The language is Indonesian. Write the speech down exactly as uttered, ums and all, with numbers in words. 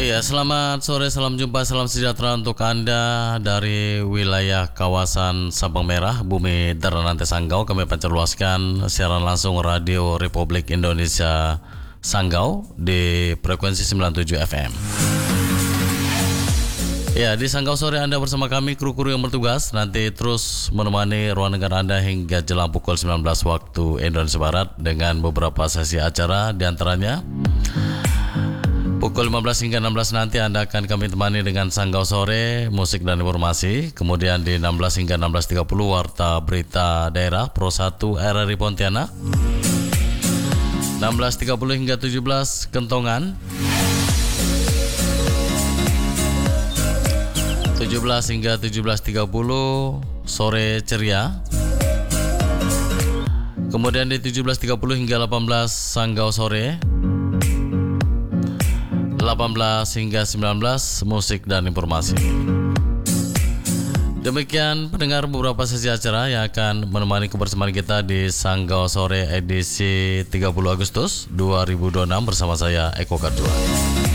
Ya, selamat sore, salam jumpa, salam sejahtera untuk Anda dari wilayah kawasan Sabang Merah, Bumi Daranante Sanggau. Kami pancarluaskan siaran langsung Radio Republik Indonesia Sanggau di frekuensi sembilan puluh tujuh F M. Ya, di Sanggau sore Anda bersama kami, kru-kru yang bertugas nanti terus menemani ruang dengar Anda hingga jelang pukul sembilan belas waktu Indonesia Barat dengan beberapa sesi acara, diantaranya pukul lima belas hingga enam belas nanti Anda akan kami temani dengan Sanggau Sore, musik dan informasi. Kemudian di enam belas hingga enam belas tiga puluh Warta Berita Daerah Pro satu R R I Pontianak. enam belas tiga puluh hingga tujuh belas Kentongan. tujuh belas hingga tujuh belas tiga puluh Sore Ceria. Kemudian di tujuh belas tiga puluh hingga delapan belas Sanggau Sore. delapan belas hingga sembilan belas musik dan informasi. Demikian pendengar beberapa sesi acara yang akan menemani kebersamaan kita di Sanggau Sore edisi tiga puluh Agustus dua ribu dua puluh enam bersama saya Eko Kardua.